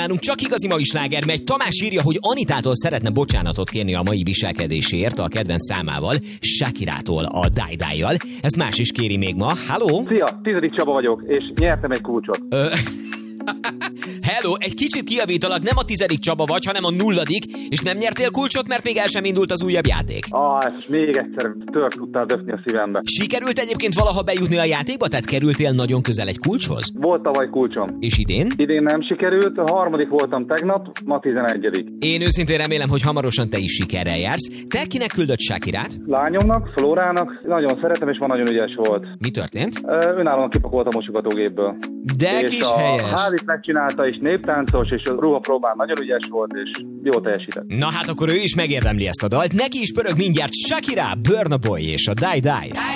nálunk csak igazi mai sláger megy. Tamás írja, hogy Anitától szeretne bocsánatot kérni a mai viselkedéséért a kedvenc számával, Shakirától a Die-Die-jal. Ez más is kéri még ma. Halló? Szia, 10. Csaba vagyok, és nyertem egy kulcsot. Hello, egy kicsit kijavítalak, nem a 10. Csaba vagy, hanem a 0. és nem nyertél kulcsot, mert még el sem indult az újabb játék. Ezt még egyszer tört tudtál döfni a szívembe. Sikerült egyébként valaha bejutni a játékba, tehát kerültél nagyon közel egy kulcshoz? Volt tavaly kulcsom. És idén? Idén nem sikerült, a 3. voltam tegnap, ma 11. Én őszintén remélem, hogy hamarosan te is sikerrel jársz. Te kinek küldött Shakirát? Lányomnak, Flórának, nagyon szeretem, és ma nagyon ügyes volt. Mi történt? Önállóan kipakolt a mosogatógépből. De és kis a helyes. házit megcsinálta, és néptáncos, és a ruhapróbán nagyon ügyes volt, és jól teljesített. Na hát akkor ő is megérdemli ezt a dalt. Neki is pörög mindjárt Shakira, Burna Boy és a Die-Die.